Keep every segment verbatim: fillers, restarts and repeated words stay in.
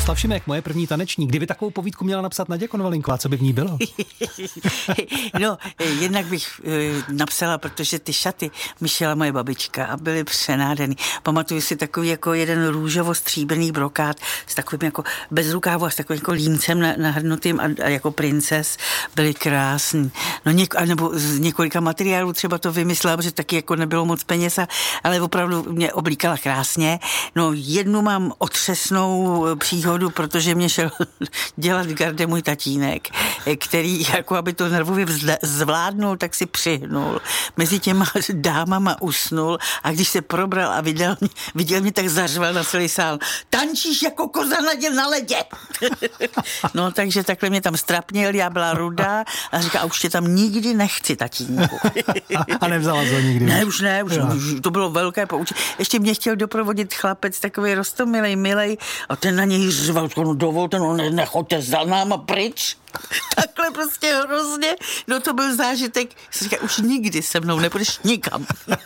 Miroslav Šimek, moje první taneční. Kdyby takovou povídku měla napsat Naďa Konvalinková, co by v ní bylo? No, jednak bych e, napsala, protože ty šaty mi šila moje babička a byly přenádherný. Pamatuju si takový jako jeden růžovo-stříbrný brokát s takovým jako bez rukávu a s takovým jako límcem na, nahrnutým a, a jako princes. Byly krásný. No něk, nebo z několika materiálů třeba to vymyslela, protože taky jako nebylo moc peněz, a, ale opravdu mě oblíkala krásně. No jednu mám otřesnou příhodu, protože mě šel dělat garde můj tatínek, který jako aby to nervově zvládnul, tak si přihnul. Mezi těma dámama usnul a když se probral a viděl mě, viděl mě tak zařval na celý sál. Tančíš jako koza na, na ledě. No takže takhle mě tam strapnil, já byla rudá a říká, a už tě tam nikdy nechci, tatínku. A nevzala to nikdy? Ne, už ne, už, už to bylo velké poučení. Ještě mě chtěl doprovodit chlapec takový roztomilej, milej a ten na něj řval, no dovolte, no ne, nechoďte za náma pryč. Takhle prostě hrozně. No to byl zážitek. Jsem říkal, už nikdy se mnou nepůjdeš nikam.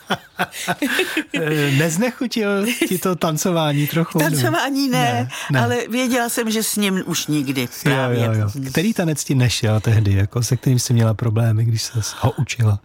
Neznechutil ti to tancování trochu? Tancování ne, ne, ne, ale věděla jsem, že s ním už nikdy. Právě. Jo, jo, jo. Který tanec ti nešel tehdy, jako se kterým jsi měla problémy, když se ho učila?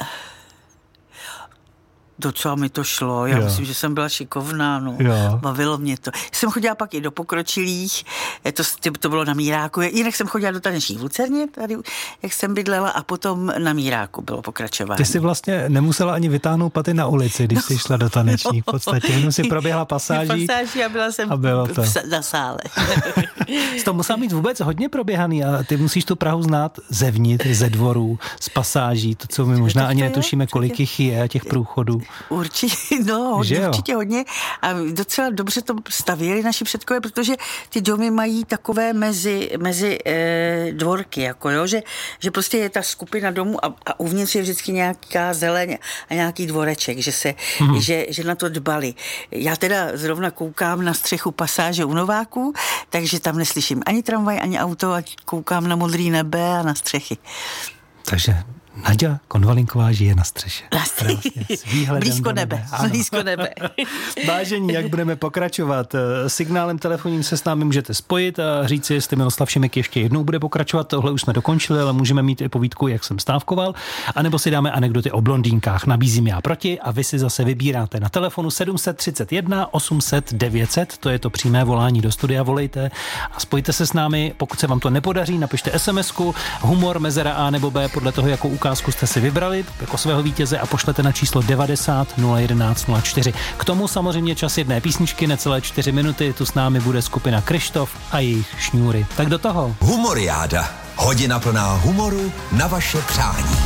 Docela mi to šlo, já jo. myslím, že jsem byla šikovná, no. Jo. Bavilo mě to. Jsem chodila pak i do pokročilých, to, to bylo na Míráku, jinak jsem chodila do taneční v Lucerně, tady, jak jsem bydlela, a potom na Míráku bylo pokračování. Ty jsi vlastně nemusela ani vytáhnout paty na ulici, když no. jsi šla do taneční, v podstatě, jenom si proběhla pasáží. Pasáží a byla jsem a bylo to. V, na sále. Jsi to musela mít vůbec hodně proběhaný a ty musíš tu Prahu znát zevnitř, ze dvorů, z pasáží, to, co my možná ani netušíme, kolik jich je, těch průchodů. Určitě, no, hodně, určitě hodně a docela dobře to stavěli naši předkové, protože ty domy mají takové mezi, mezi e, dvorky, jako jo, že, že prostě je ta skupina domů a, a uvnitř je vždycky nějaká zeleň a nějaký dvoreček, že se, mm. že, že na to dbali. Já teda zrovna koukám na střechu pasáže u Nováků, takže tam neslyším ani tramvaj, ani auto a koukám na modrý nebe a na střechy. Takže Naďa Konvalinková žije na střeše. Na střeše. Blízko nebe. nebe. Blízko nebe. Vážení, jak budeme pokračovat? Signálem telefonním se s námi můžete spojit a říct si, jestli Miroslav Šimek ještě jednou bude pokračovat. Tohle už jsme dokončili, ale můžeme mít i povídku, jak jsem stávkoval. A nebo si dáme anekdoty o blondýnkách. Nabízím já proti a vy si zase vybíráte na telefonu sedm set třicet jedna osm set devět set. To je to přímé volání do studia. Volejte a spojte se s námi. Pokud se vám to nepodaří, napište SMSku humor mezera A nebo B podle toho, jakou ukázku jste si vybrali jako svého vítěze a pošlete na číslo devadesát nula jedenáct nula čtyři. K tomu samozřejmě čas jedné písničky, necelé čtyři minuty. Tu s námi bude skupina Kryštof a jejich Šňůry. Tak do toho. Humoriáda. Hodina plná humoru na vaše přání.